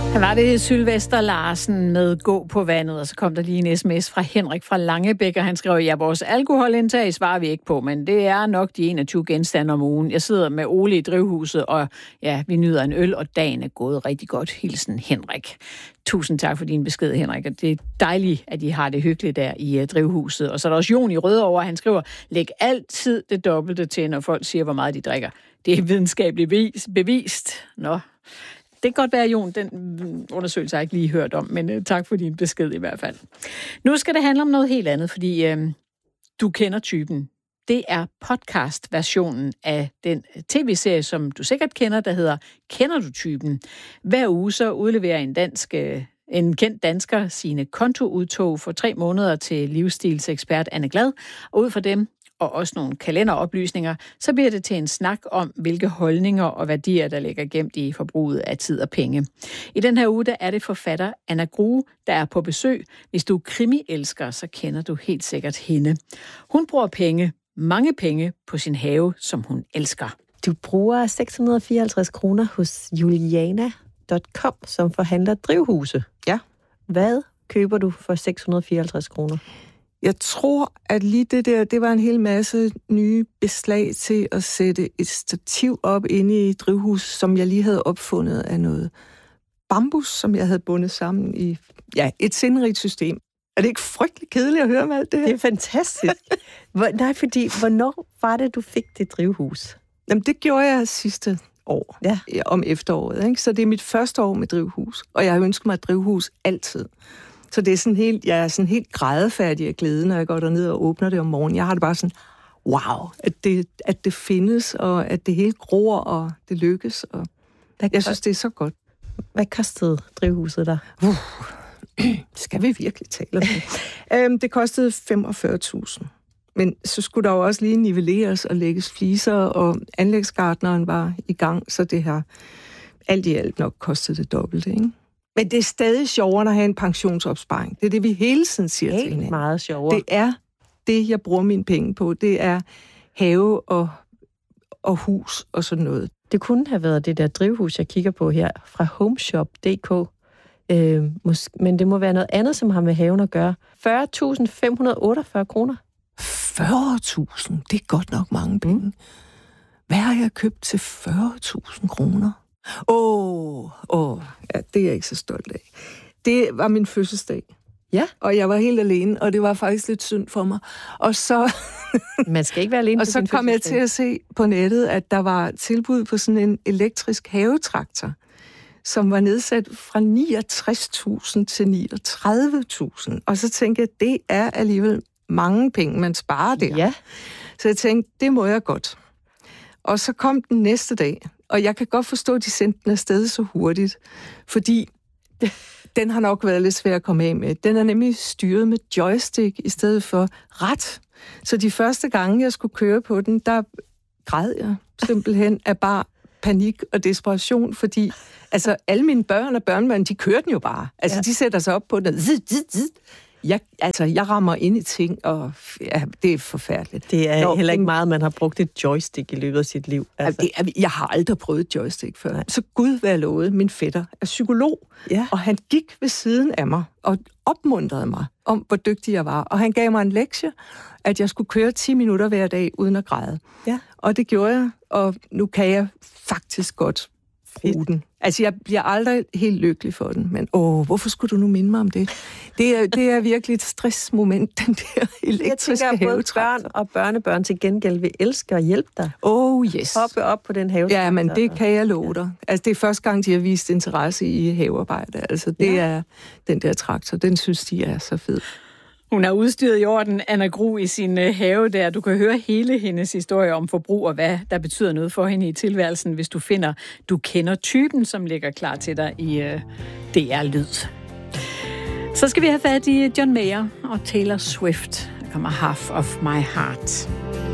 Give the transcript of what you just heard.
Her var det Sylvester Larsen med Gå på vandet, og så kom der lige en sms fra Henrik fra Langebæk, og han skrev, ja, vores alkoholindtag svarer vi ikke på, men det er nok de 21 genstande om ugen. Jeg sidder med Ole i drivhuset, og ja, vi nyder en øl, og dagen er gået rigtig godt. Hilsen Henrik. Tusind tak for din besked, Henrik, og det er dejligt, at I har det hyggeligt der i drivhuset. Og så er der også Jon i Rødovre, han skriver, læg altid det dobbelte til, når folk siger, hvor meget de drikker. Det er videnskabeligt bevist. Nå. Det kan godt være, Jon, den undersøgelse har jeg ikke lige hørt om, men tak for din besked i hvert fald. Nu skal det handle om noget helt andet, fordi du kender typen. Det er podcast-versionen af den tv-serie, som du sikkert kender, der hedder Kender du typen? Hver uge så udleverer en kendt dansker sine kontoudtog for 3 måneder til livsstilsekspert Anne Glad, og ud fra dem og også nogle kalenderoplysninger, så bliver det til en snak om, hvilke holdninger og værdier, der ligger gemt i forbruget af tid og penge. I den her uge, der er det forfatter Anna Grue, der er på besøg. Hvis du er krimi-elsker, så kender du helt sikkert hende. Hun bruger mange penge på sin have, som hun elsker. Du bruger 654 kroner hos Juliana.com, som forhandler drivhuse. Ja. Hvad køber du for 654 kroner? Jeg tror, at lige det var en hel masse nye beslag til at sætte et stativ op inde i drivhus, som jeg lige havde opfundet af noget bambus, som jeg havde bundet sammen i et sindrigt system. Er det ikke frygtelig kedeligt at høre om alt det her? Det er fantastisk. Hvornår var det, du fik det drivhus? Jamen, det gjorde jeg sidste år, om efteråret. Ikke? Så det er mit første år med drivhus, og jeg har ønsket mig et drivhus altid. Så det er jeg er sådan helt grædefærdig af glæde, når jeg går derned og åbner det om morgenen. Jeg har det bare sådan, wow, at det findes, og at det hele gror, og det lykkes. Og jeg synes, det er så godt. Hvad kostede drivhuset der? Skal vi virkelig tale om det? Det kostede 45.000. Men så skulle der jo også lige nivelleres og lægges fliser, og anlægsgartneren var i gang, så det her alt i alt nok kostede det dobbelte, ikke? Men det er stadig sjovere at have en pensionsopsparing. Det er det, vi hele tiden siger til hinanden. Meget sjovere. Det er det, jeg bruger mine penge på. Det er have og hus og sådan noget. Det kunne have været det der drivhus, jeg kigger på her, fra homeshop.dk. Men det må være noget andet, som har med haven at gøre. 40.548 kroner. 40.000? Det er godt nok mange penge. Hvad har jeg købt til 40.000 kroner? Det er jeg ikke så stolt af. Det var min fødselsdag. Ja. Og jeg var helt alene, og det var faktisk lidt synd for mig. Og så... Man skal ikke være alene og på så kom jeg til at se på nettet, at der var tilbud på sådan en elektrisk havetraktor, som var nedsat fra 69.000 til 39.000. Og så tænkte jeg, det er alligevel mange penge, man sparer der. Ja. Så jeg tænkte, det må jeg godt. Og så kom den næste dag, og jeg kan godt forstå, at de sendte den afsted så hurtigt, fordi den har nok været lidt svær at komme af med. Den er nemlig styret med joystick i stedet for rat. Så de første gange, jeg skulle køre på den, der græd jeg simpelthen af bare panik og desperation, fordi altså, alle mine børn og børnebørn, de kører den jo bare. Altså, de sætter sig op på den. Jeg rammer ind i ting, og det er forfærdeligt. Det er heller ikke meget, man har brugt et joystick i løbet af sit liv. Altså. Jeg har aldrig prøvet et joystick før. Nej. Så Gud være lovet, min fætter er psykolog, og han gik ved siden af mig og opmuntrede mig om, hvor dygtig jeg var. Og han gav mig en lektie, at jeg skulle køre 10 minutter hver dag uden at græde. Ja. Og det gjorde jeg, og nu kan jeg faktisk godt bruge den. Altså, jeg bliver aldrig helt lykkelig for den, men hvorfor skulle du nu minde mig om det? Det er virkelig et stressmoment, den der elektriske havetraktor. Jeg tænker, at både børn og børnebørn til gengæld vil elske at hjælpe dig. Yes. Hoppe op på den havetraktor. Ja, men det kan jeg love dig. Altså, det er første gang, de har vist interesse i havearbejde. Altså, det er den der traktor. Den synes de er så fed. Hun har udstyret i orden, Anna Grue, i sin have der. Du kan høre hele hendes historie om forbrug og hvad der betyder noget for hende i tilværelsen, hvis du finder, du kender typen, som ligger klar til dig i DR Lyd. Så skal vi have fat i John Mayer og Taylor Swift. Der kommer Half of My Heart.